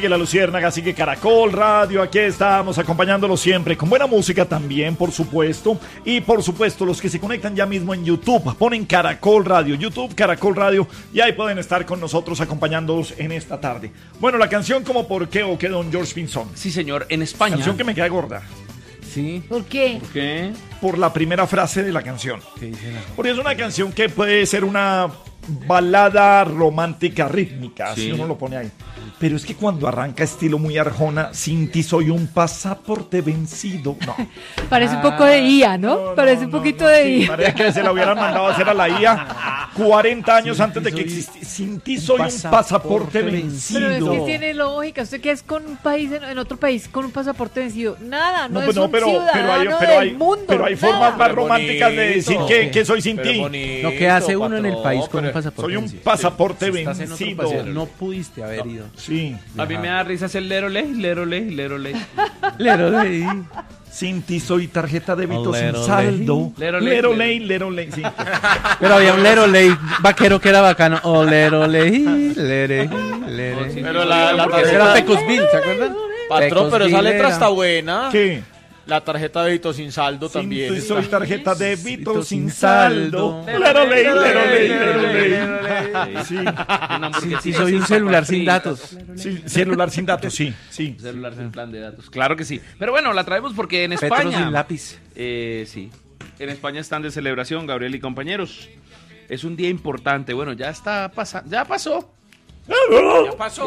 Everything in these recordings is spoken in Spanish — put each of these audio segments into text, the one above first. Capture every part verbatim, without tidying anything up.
sigue La Luciérnaga, sigue Caracol Radio. Aquí estamos acompañándolos siempre con buena música también, por supuesto. Y por supuesto, los que se conectan ya mismo en YouTube, ponen Caracol Radio, YouTube Caracol Radio, y ahí pueden estar con nosotros acompañándolos en esta tarde. Bueno, la canción como ¿Por qué o qué, don George Pinzón? Sí, señor, en España. Canción que me queda gorda. Sí. ¿Por qué? ¿Por qué? Por la primera frase de la canción. ¿Qué dice la... Porque es una canción que puede ser una balada romántica rítmica, Sí. si uno lo pone ahí. Pero es que cuando arranca estilo muy Arjona, sin ti soy un pasaporte vencido. No. Parece un poco de I A, ¿no? No, Parece no, un no, poquito no, de sí, I A. parece que se la hubieran mandado a hacer a la I A cuarenta años antes de que existiera. Sin ti soy un pasaporte vencido. Pero es que tiene lógica. ¿Usted qué es con un país, en, en otro país, con un pasaporte vencido? Nada, no, No, es pues no, un pero, ciudadano pero hay, pero del hay, mundo. pero hay nada. formas más Pero románticas de decir bonito. que, que soy sin Pero ti. bonito, Lo que hace uno en el patrón, país con un pero- pasaporte Soy un vencido. pasaporte Si estás en otro vencido. país, no pudiste haber ido. Sí. A mí me da risa hacer lero ley, lero ley, lero ley. Lero leí. Sin ti soy tarjeta débito sin Lero saldo. Lero ley. Lero ley, lero ley. Sí. Pero había un lero ley vaquero que era bacano. Oh, lero leí, lere, lere. Pero la, la Porque ese era tarjeta, Pecosville, ¿se acuerdan? patrón, pero esa letra está buena. buena. ¿Qué? La tarjeta de débito sin saldo Sin también. ti está. soy tarjeta débito Sin sin saldo. saldo. Lero ley, lero ley, lero ley. Sí. Una hamburguesita Sí, soy un sin celular papas sin fritas. datos. Sí, celular sin datos, sí, sí. Un celular sin plan de datos. Claro que sí. Pero bueno, la traemos porque en Petro España. sin lápiz. Eh, sí. En España están de celebración, Gabriel y compañeros. Es un día importante. Bueno, ya está pasando. Ya pasó. Ya pasó. O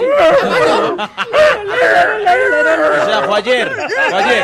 sea, fue ayer. Fue ayer.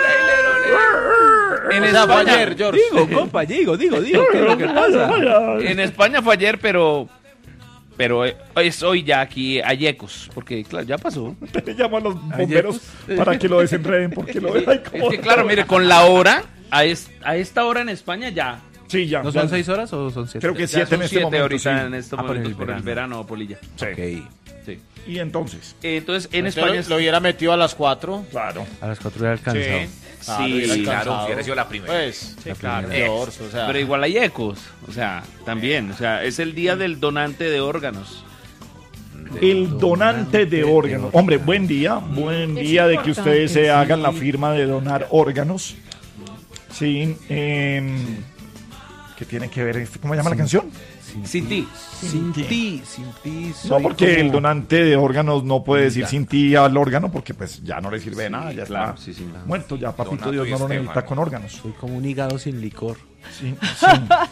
En O sea, fue España, ayer, George. Digo, compa, digo, digo, digo. ¿Qué es lo que pasa? en España fue ayer, pero pero eh, es hoy ya aquí Ayecos, porque claro, ya pasó. Te llamo a los bomberos para que lo desenreden, porque lo dejan Es que claro, mire, con la hora a, es- a esta hora en España ya. Sí, ya. ¿No ya. son seis horas o son siete? Creo que Ya siete son en este siete momento. ahorita sí. en estos Ah, por momentos el por el verano. verano, Polilla. Sí. Ok. Sí. Y entonces, Eh, Entonces en Entonces, España lo, lo hubiera metido a las cuatro. claro. A las cuatro era alcanzado. Claro, sí, hubiera claro. alcanzado. hubiera sido la primera. Pues, La claro, primera. George, o sea. Pero igual hay ecos, o sea, también, o sea, es el día del donante de órganos. El donante de órganos. Hombre, buen día, buen Es día de que importante, ustedes se sí. hagan la firma de donar órganos. Sí. Eh, ¿Qué tiene que ver? este- ¿Cómo se llama la canción? Sin ti. Sin ti, sin ti. No, soy porque como- el donante de órganos no puede decir sin ti al órgano porque pues ya no le sirve de nada, ya claro, está sí, sí. muerto, ya papito Donato Dios y no lo Estefano. necesita con órganos. Soy como un hígado sin licor. Sí, sí.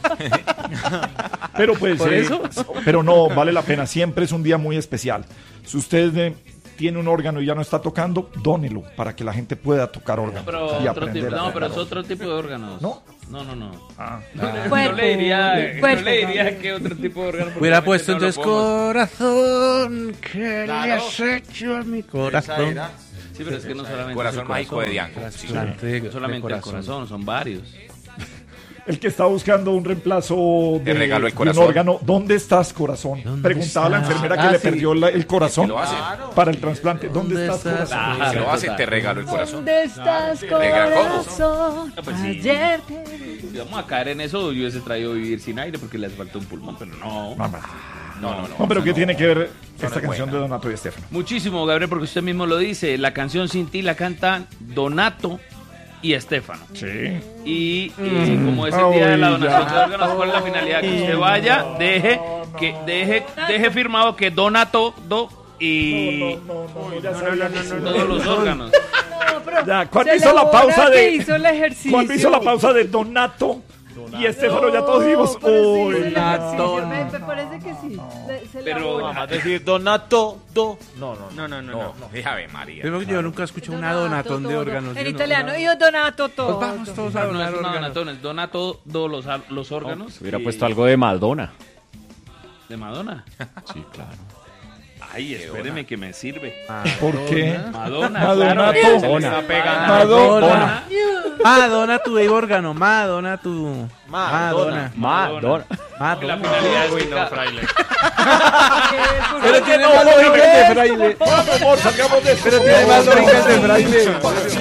Pero pues, ¿Por eh, eso? pero no, vale la pena, siempre es un día muy especial. Si usted eh, tiene un órgano y ya no está tocando, dónelo para que la gente pueda tocar órganos Pero y otro aprender tipo, a no, pero tocar es otro tipo de órganos. ¿No? No, no, no. Ah. Cuerpo, no le diría, no cuerpo, le diría Gabriel. que otro tipo de órgano. porque Hubiera realmente puesto no lo entonces podemos- corazón, que le Claro. has hecho a mi Esa corazón. era. Sí, pero es que no solamente Corazón es el mágico de Diango. Trasplante de- No de solamente el corazón, son varios. El que está buscando un reemplazo de, Te regalo el de un corazón. órgano, ¿dónde estás, corazón? ¿Dónde Preguntaba la estás? enfermera que Ah, le sí. perdió la- el corazón Lo hace. para el trasplante. ¿Dónde, ¿Dónde estás, estás? corazón? Ah, Si lo hace, total. te regalo el corazón. ¿Dónde estás, Negra, ¿cómo? corazón? Ah, pues sí. Ayer te vi. Si vamos a caer en eso, yo hubiese traído vivir sin aire porque les falta un pulmón, pero no. No, no. No, no, no. No, pero ¿qué no. tiene que ver esta es canción buena. de Donato y Estefano? Muchísimo, Gabriel, porque usted mismo lo dice. La canción Sin Ti la cantan Donato y Estefano. Sí. Y eh, como es el día de la Ay, donación ya. de órganos, ¿cuál es la finalidad? Que usted vaya, deje, que deje, deje firmado que Donato do y No, no, no, ya sabía que sí. todos los órganos. No, pero Ya, ¿cuándo se hizo le la borra pausa que de- hizo el ejercicio. Cuando hizo la pausa de Donato y Estefano, ya todos dijimos, pero sí hizo uy, el ejercicio, Donato. Me, me parece que sí. Le- se Pero- elabora. Vamos a decir Donato, do. No, no, no. No, no, no, No, no, déjame, María. Primero que yo nunca escuché una Donato, donatón de todo. órganos. En yo no- italiano, yo donato todo. Pues vamos todos a No, no donar es una órganos. donatón, es Donato do los, los órganos. Hubiera y- puesto algo de Madonna. de Madonna. Sí, claro. Ay, espéreme que me sirve. ¿por qué? Madonna, Madonna, claro, todo. se le está pegando. Madonna. Madonna tu de órgano, Madonna tu. Madonna. Madonna. Que la Madonna. finalidad es que ca- Pero tiene más lógica de fraile. Vamos, amor, salgamos de esto. Pero tiene más lógica de fraile.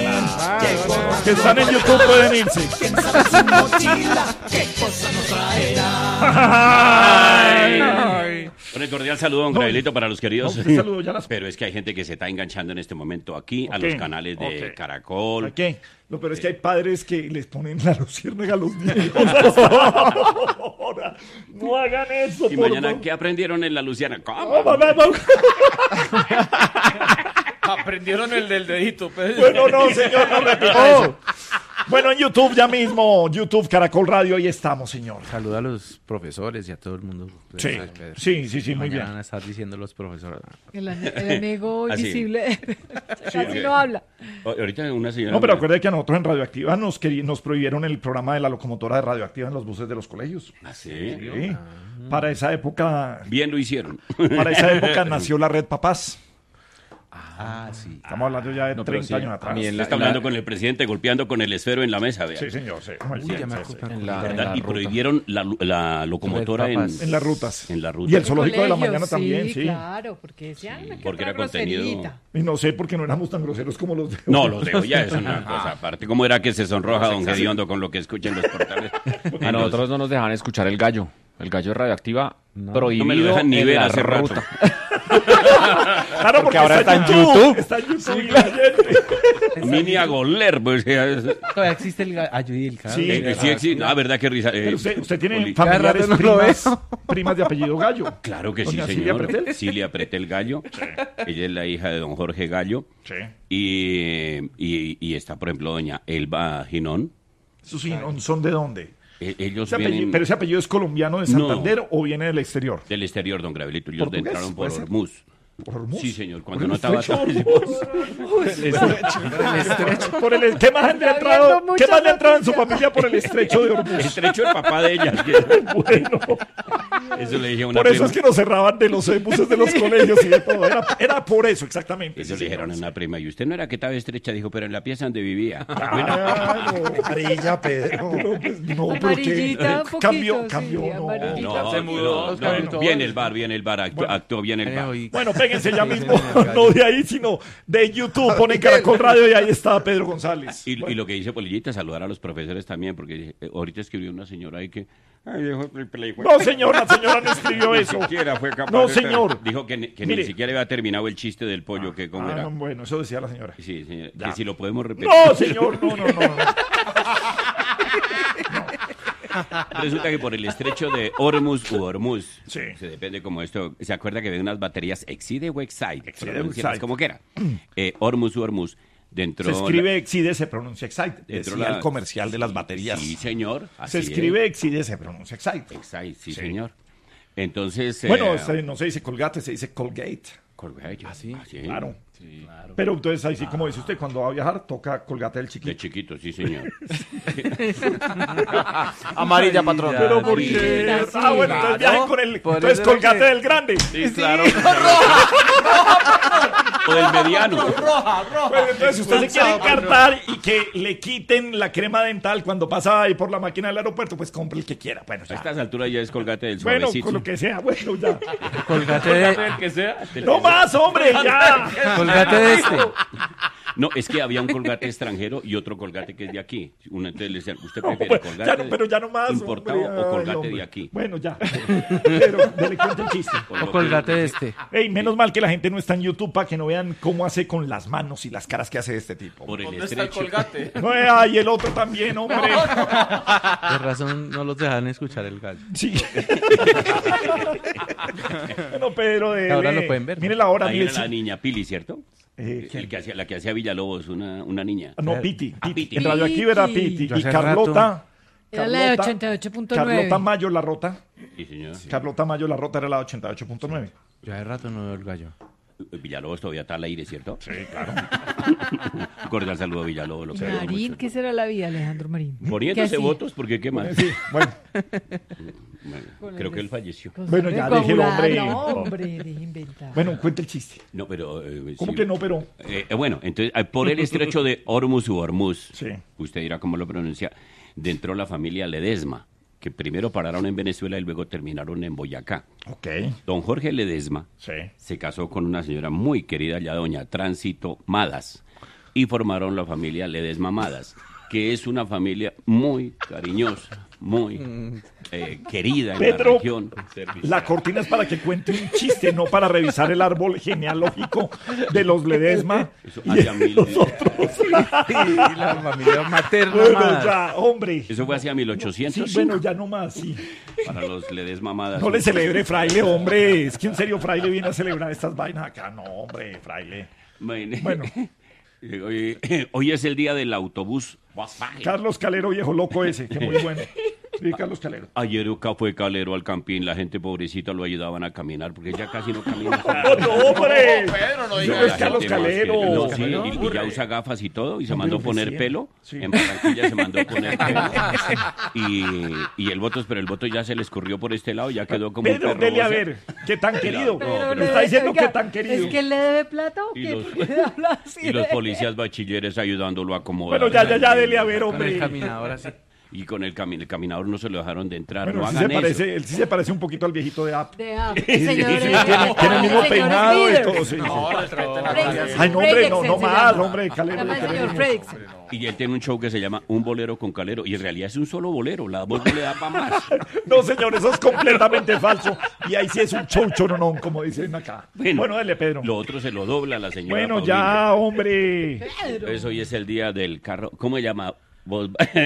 Que están en YouTube pueden irse. Ay. Por Un cordial saludo, don No, Gabrielito, para los queridos. no, usted saludó ya las- Pero es que hay gente que se está enganchando en este momento aquí a Ok, los canales de ok. Caracol. ¿Para qué? Lo peor es que hay padres que les ponen la luciérnaga a los niños. Ahora, no hagan eso, Y por mañana, favor. ¿qué aprendieron en la Luciana? ¿Cómo? No, no, no, no. Aprendieron el del dedito, pues. Bueno, no, señor, no repita eso. Bueno, en YouTube ya mismo, YouTube Caracol Radio, ahí estamos, señor. Saluda a los profesores y a todo el mundo. Sí, Eso es, Pedro. sí, sí, sí, muy Mañana bien. van a estar diciendo los profesores. El, ane- el amigo Así. invisible. Casi ok. no habla. O- Ahorita una señora... No, pero acuérdate que a nosotros en Radioactiva nos, queri- nos prohibieron el programa de la locomotora de Radioactiva en los buses de los colegios. ¿Ah, sí? Sí. Para esa época, Bien lo hicieron. para esa época nació la Red Papás. Ah, sí. Estamos hablando ya de No, pero treinta sí, años atrás. Usted está hablando con el presidente, golpeando con el esfero en la mesa, vea. Sí, señor, sí. Uy, Sí, ya me sí, sí. acuerdo. En la, ¿Verdad? en la Y ruta. prohibieron la, la locomotora Red en, Papas. En las rutas. en la ruta. Y el zoológico de la Colegio, mañana también, sí. Claro, porque decían que porque otra era contenido- groserita. Y no sé por qué no éramos tan groseros como los de hoy. No, los de ya es una cosa aparte. ¿Cómo era que se sonroja don Gediondo con lo que escuchen los portales? A nosotros no nos dejan escuchar el gallo. El gallo de Radioactiva prohibido No me lo dejan ni en ver la hace rato. ruta. Claro, porque, ahora está, está en YouTube. Está en YouTube. y la gente- Mini a goler, pues. eh, Todavía existe el gallo. Ah, yo di el gallo. Sí, eh, sí existe. Ah, verdad que risa. eh, Pero usted, usted tiene Poli- familiares Cada rato no lo primas, veo. primas de apellido Gallo. Claro que sí, Doña Silvia señor. Pretel. Silvia Pretel Gallo. Ella es la hija de don Jorge Gallo. Sí. Y, y, y está, por ejemplo, doña Elba Ginón. ¿Sus sí, ¿son de dónde? Eh, Ellos Ese apellido- vienen ¿Pero ese apellido es colombiano de No. Santander o viene del exterior? del exterior, don Gravelito. Ellos ¿Portugués? entraron por ¿Puede ser? Hormuz. ¿Por Hormuz? Sí, señor. ¿Por Cuando el no estaba estrecho tan- Hormuz? Por el, ¿Qué más le ha Está entrado, viendo ¿qué más le ha entrado en su muchas familia por el estrecho de Hormuz? Estrecho el papá de ella. Bueno, Eso le dije a una por eso prima. es que nos cerraban de los buses de los colegios y de todo. Era, era por eso, exactamente. Eso sí, le dijeron a señor. una prima. Y usted no era que estaba estrecha, dijo, pero en la pieza donde vivía. Claro. Amarilla, Pedro. No, pues, no, pero que Amarillita, un poquito, cambió, sí, cambió, no. amarillita. No, Se no, mudó. no, no, Viene el bar, viene el bar, actuó, actuó bien el bar. Creo, y- Bueno, péguense ya mismo, no de ahí, sino de YouTube. Ponen Caracol Radio y ahí está Pedro González. Y, y lo que dice Polillita, saludar a los profesores también, porque eh, ahorita escribió una señora ahí que... Ay, dijo, el play fue- No, señor, la señora no escribió Ni eso. siquiera fue capaz No, de- señor. Dijo que, ni- que Mire. ni siquiera había terminado el chiste del pollo, que cómo Ah, era. no, bueno, eso decía la señora. Sí, señor, Ya. que si lo podemos repetir. No, señor, no, no, no. no. Resulta que por el estrecho de Hormuz u Hormuz, Sí. se depende como esto, se acuerda que ven unas baterías Exide o Excite, Exide o pronunciadas Excite. como quiera. Eh, Hormuz u Hormuz, dentro... Se escribe Exide, se pronuncia Excite. Dentro Decía la- el comercial de las baterías. Sí, señor. Se así escribe Exide, se pronuncia Excite. es. Excite, sí, Sí. señor. Entonces... Bueno, eh, se- no se dice Colgate, se dice Colgate. Colgate, ¿Ah, sí? Claro. Pero entonces ahí sí, como dice usted, cuando va a viajar, toca Colgate del De chiquito. chiquito, sí, señor. Amarilla, patrón. Pero ¿por Sí, qué? sí, Ah, bueno, entonces claro. viajen con el... Por Entonces eso era Colgate que- del grande. Sí, claro. O del mediano. Pues entonces, si usted se quiere encartar y que le quiten la crema dental cuando pasa ahí por la máquina del aeropuerto, pues compre el que quiera. Bueno, A ya. estas alturas ya es Colgate del Bueno, suavecito. con lo que sea, bueno, ya. Colgate de, El que sea. del No que sea. más, hombre, ya. colgate de este. No, es que había un Colgate extranjero y otro Colgate que es de aquí. Uno, entonces le decían, ¿usted No, prefiere pues, Colgate ya no, pero ya no más. importado hombre, o ay, Colgate hombre. de aquí? Bueno, ya. Pero dele cuenta el chiste. Por lo O que- colgate de este. Ey, menos mal que la gente no está en YouTube para que no vean cómo hace con las manos y las caras que hace este tipo. Por el ¿Dónde está el estrecho. colgate? No, eh, ay, el otro también, hombre. De razón no los dejan escuchar el gallo. Sí. Bueno, Pedro, dele. Ahora lo pueden ver, ¿no? Mire la hora, Ahí mire. era la si- niña Pili, ¿cierto? Eh, ¿quién? El que hacía, la que hacía Villalobos, una, una niña. No, Piti. Ah, Piti. Piti. En Radio Aquí era Piti. Piti. Yo Y hace Carlota. Era la de Carlota- ochenta y ocho punto nueve. Carlota Mayo La Rota. Sí, señor. Carlota Mayo La Rota era la de ochenta y ocho punto nueve. Yo hace rato no veo el gallo. Villalobos todavía está al aire, ¿cierto? Sí, claro. Cordial saludo a Villalobos. Lo queremos Marín, mucho. ¿qué será la vida, Alejandro Marín? ¿Qué Poniéndose hacía? votos, porque qué más. Sí, bueno. Bueno, creo que él falleció. Con Bueno, sangre ya, déjelo, coagulada. hombre. No, hombre, deje inventar. Bueno, cuenta el chiste. No, pero... eh, ¿Cómo sí. que no, pero? Eh, eh, bueno, entonces, eh, por el estrecho de Hormuz u Hormuz, Sí. usted dirá cómo lo pronuncia, dentro la familia Ledesma, que primero pararon en Venezuela y luego terminaron en Boyacá. Ok. Don Jorge Ledesma Sí. se casó con una señora muy querida, ya doña Tránsito Madas, y formaron la familia Ledesma Madas, que es una familia muy cariñosa, muy eh, querida en Pedro, la región. la cortina es para que cuente un chiste, no para revisar el árbol genealógico de los Ledesma. Eso y hacia mil- nosotros. Y la familia materna. Bueno, más. ya, hombre. Eso fue hacia mil Sí, ochocientos. bueno, ya no más, sí. Para los Ledesma mamadas. No le celebre, fraile, hombre. Es que en serio, fraile viene a celebrar estas vainas acá. No, hombre, fraile. Bueno. Bueno. Hoy, hoy es el día del autobús Volkswagen. Carlos Calero, viejo loco ese, que muy bueno. Sí, Carlos Calero. Ayer acá fue Calero al campín, la gente pobrecita lo ayudaban a caminar porque ya casi no camina. ¡Oh, no, hombre! Pedro, no No diga es La Carlos gente más Calero. que- no, sí, Calero. y, y ya usa gafas y todo y se Hombre, mandó a lo poner que pelo. sí. En Barranquilla se mandó a poner pelo. Y, y el voto, pero el voto ya se le escurrió por este lado y ya quedó como Pedro, un perro dele a bosa. ver, ¿qué tan querido? Pero Me le- está diciendo oiga, que tan querido. ¿Es que él le debe plata o Y qué? los- ¿Por qué habla así Y los de- policías bachilleres ayudándolo a acomodar. Bueno, ya, ya, ya, dele a ver, Con el hombre. caminador así. Y con el, cami- el caminador no se lo dejaron de entrar. Bueno, no él sí, hagan se eso. parece, él sí se parece un poquito al viejito de App. de ah, el Sí, señor sí, es- tiene, tiene el el mismo señor peinado y Spider. todo. Sí, sí. No, respeten a Fredricksen. Ay, no, hombre, no, no Fredricksen se más, llama. hombre, Calero. Se llama el le señor queremos. Fredricksen. Y él tiene un show que se llama Un bolero con Calero. Y en realidad es un solo bolero. La voz no le da para más. No, señor, eso es completamente falso. Y ahí sí es un show choronón, como dicen acá. Bueno, dele, Pedro. Lo otro se lo dobla la señora. Bueno, Paulina. ya, hombre. Entonces hoy es el día del carro. ¿Cómo se llama? Vos-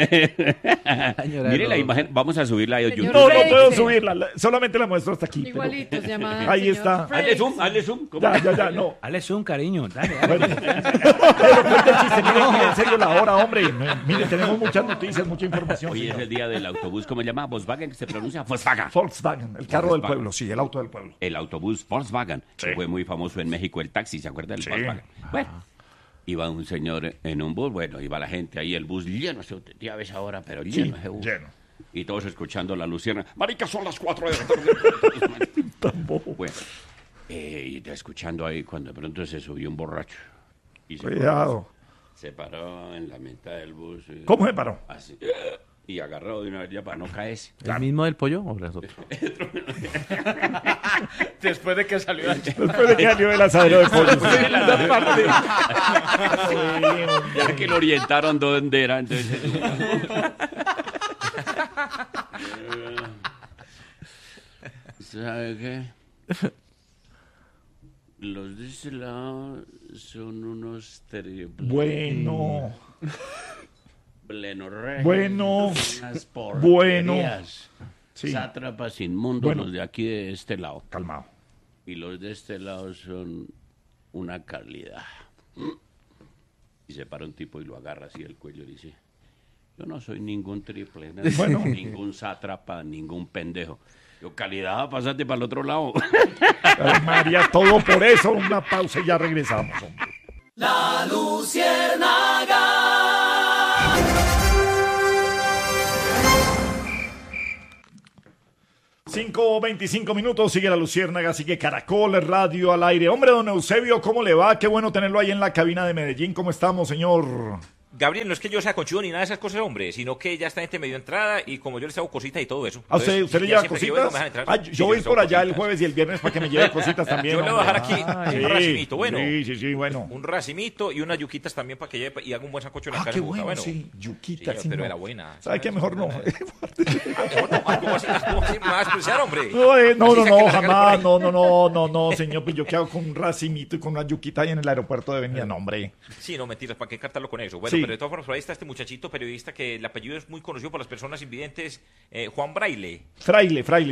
Señora, Mire la no. imagen. Vamos a subirla a Señor YouTube. No, no Fredricksen. puedo subirla. la- Solamente la muestro hasta aquí. pero- Igualito se llama. Ahí señor está. Hazle Fredricksen. zoom, hazle zoom. ¿Cómo? Ya, ya, ya, no. Dale zoom, cariño. Dale, dale. Pero cuenta el chiste, mire, mire, en serio la hora, hombre. Mire, tenemos muchas noticias, mucha información. Hoy es señor. el día del autobús. ¿Cómo se llama? Volkswagen, que se pronuncia Volkswagen. Volkswagen, el carro del Volkswagen. pueblo, sí, el auto del pueblo. El autobús Volkswagen. Sí. Que fue muy famoso en México, el taxi. ¿Se acuerda del Sí. Volkswagen? Bueno. Iba un señor en un bus, bueno, iba la gente ahí, el bus lleno, se- ya ves ahora, pero lleno ese bus. lleno. Y todos escuchando la Luciana. Marica, son las cuatro de la tarde. Tampoco. Bueno, eh, y escuchando ahí cuando de pronto se subió un borracho. Y se Cuidado. Se paró en la mitad del bus. y- ¿Cómo se paró? Así. Y agarró de una vez ya para no caerse. ¿El mismo del pollo o los otros? Después de que salió el Después de que salió el asadero de pollo. Sí, la parte. Ya que lo orientaron dónde era, entonces. ¿Sabe qué? Los de ese lado son unos triples. Bueno, Blenorregios, Bueno. unas Bueno. porquerías, sí, sátrapas inmundos, Bueno. los de aquí de este lado. calmado. Y los de este lado son una calidad. Y se para un tipo y lo agarra así del cuello y dice, yo no soy ningún triple, no soy Bueno. ningún sátrapa, ningún pendejo. Yo, calidad, pásate para el otro lado. Ay, María, todo por eso. Una pausa y ya regresamos, hombre. cinco veinticinco minutos, sigue la Luciérnaga, sigue Caracol Radio al aire. Hombre, don Eusebio, ¿cómo le va? Qué bueno tenerlo ahí en la cabina de Medellín. ¿Cómo estamos, señor? Gabriel, no es que yo sea conchudo ni nada de esas cosas, hombre, sino que ya esta gente me dio entrada y como yo les hago cositas y todo eso. ¿A usted, Entonces, usted le ya lleva siempre que yo vengo cositas? me dejan entrar. Ah, yo Sí, yo voy les por hago allá el cositas. jueves y el viernes para que me lleve cositas también. Yo le voy a hombre. dejar aquí Sí, un racimito, bueno. Sí, sí, sí, bueno. Un racimito y unas yuquitas también para que lleve y haga un buen sancocho en la Ah, casa. qué en Bogotá, bueno, sí. Yuquita, Sí, sí, pero no. era buena. ¿Sabe qué? Mejor no. Ah, mejor no, ah, ¿cómo así? ¿Cómo así? ¿Me va a despreciar, hombre? No, eh, no, Así no, sea no, que me regale por jamás, ahí. no, no, no, no, no, señor, pues yo qué hago con un racimito y con una yuquita ahí en el aeropuerto de Venida, no, hombre. Sí, no, mentiras, ¿para qué cartarlo con eso? Bueno, Sí. pero de todas formas, por ahí está este muchachito periodista que el apellido es muy conocido por las personas invidentes, eh, Juan Braille. Fraile, fraile.